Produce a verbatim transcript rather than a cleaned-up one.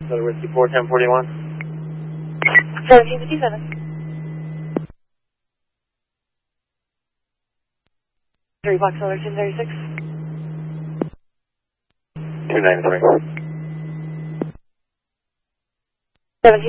So Whiskey four ten forty-one. seventeen fifty-seven. Three Box Solar two thirty-six. two ninety-three. seventeen